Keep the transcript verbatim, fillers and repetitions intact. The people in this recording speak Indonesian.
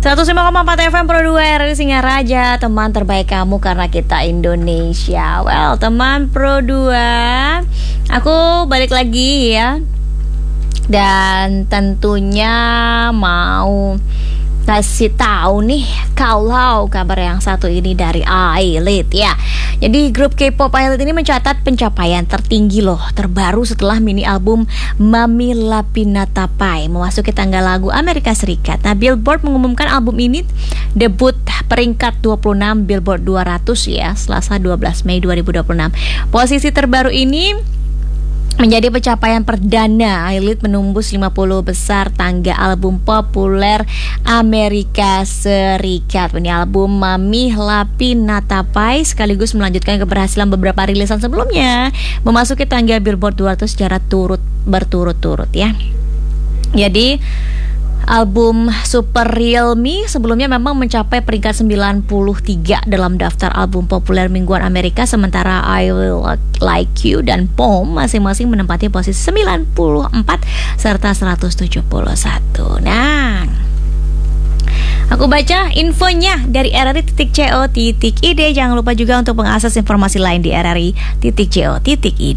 seratus lima koma empat F M Pro dua R R I Singaraja, teman terbaik kamu karena kita Indonesia. Well, teman Pro dua, aku balik lagi ya. Dan tentunya mau kasih tahu nih kalau kabar yang satu ini dari I-Elite ya. Jadi grup K-pop I-Elite ini mencatat pencapaian tertinggi loh, terbaru setelah mini album Mami Lapinatapai memasuki tangga lagu Amerika Serikat. Nah, Billboard mengumumkan album ini debut peringkat dua puluh enam Billboard dua ratus ya, Selasa dua belas Mei dua ribu dua puluh enam. Posisi terbaru ini menjadi pencapaian perdana I-Elite menembus lima puluh besar tangga album populer Amerika Serikat. Ini album Mami Lapinatapai sekaligus melanjutkan keberhasilan beberapa rilisan sebelumnya memasuki tangga Billboard dua ratus secara turut berturut-turut ya. Jadi album Super Real Me sebelumnya memang mencapai peringkat sembilan puluh tiga dalam daftar album populer mingguan Amerika, sementara I Will Like You dan Pom masing-masing menempati posisi sembilan puluh empat serta seratus tujuh puluh satu. Nah, aku baca infonya dari R R I titik co titik id. Jangan lupa juga untuk mengakses informasi lain di R R I titik co titik id.